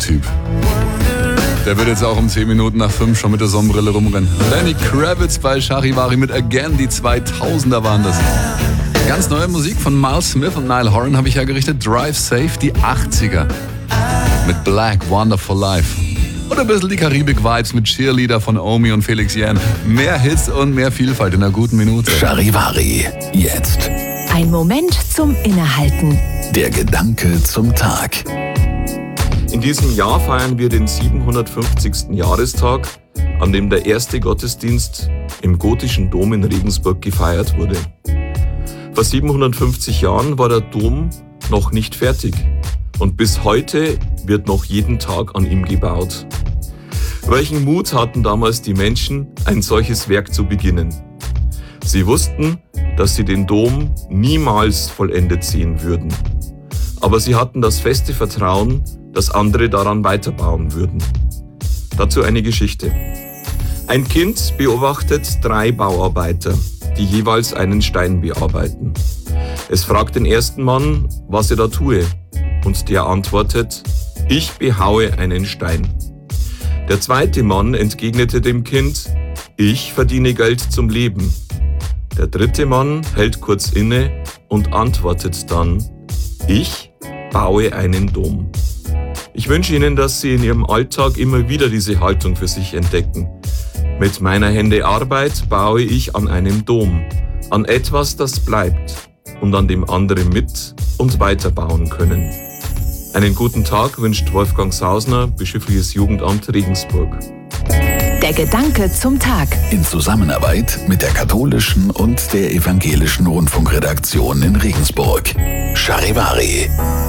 Typ. Der wird jetzt auch um 10 Minuten nach 5 schon mit der Sonnenbrille rumrennen. Lenny Kravitz bei Charivari mit Again, die 2000er waren das. Ganz neue Musik von Miles Smith und Niall Horan habe ich hergerichtet. Drive Safe, die 80er. Mit Black, Wonderful Life. Und ein bisschen die Karibik-Vibes mit Cheerleader von Omi und Felix Jähn. Mehr Hits und mehr Vielfalt in einer guten Minute. Charivari, jetzt. Ein Moment zum Innehalten. Der Gedanke zum Tag. In diesem Jahr feiern wir den 750. Jahrestag, an dem der erste Gottesdienst im gotischen Dom in Regensburg gefeiert wurde. Vor 750 Jahren war der Dom noch nicht fertig und bis heute wird noch jeden Tag an ihm gebaut. Welchen Mut hatten damals die Menschen, ein solches Werk zu beginnen? Sie wussten, dass sie den Dom niemals vollendet sehen würden. Aber sie hatten das feste Vertrauen, dass andere daran weiterbauen würden. Dazu eine Geschichte. Ein Kind beobachtet 3 Bauarbeiter, die jeweils einen Stein bearbeiten. Es fragt den ersten Mann, was er da tue, und der antwortet: Ich behaue einen Stein. Der zweite Mann entgegnete dem Kind: Ich verdiene Geld zum Leben. Der dritte Mann hält kurz inne und antwortet dann: Ich baue einen Dom. Ich wünsche Ihnen, dass Sie in Ihrem Alltag immer wieder diese Haltung für sich entdecken. Mit meiner Hände Arbeit baue ich an einem Dom, an etwas, das bleibt und an dem andere mit und weiterbauen können. Einen guten Tag wünscht Wolfgang Sausner, Bischöfliches Jugendamt Regensburg. Der Gedanke zum Tag. In Zusammenarbeit mit der katholischen und der evangelischen Rundfunkredaktion in Regensburg. Charivari.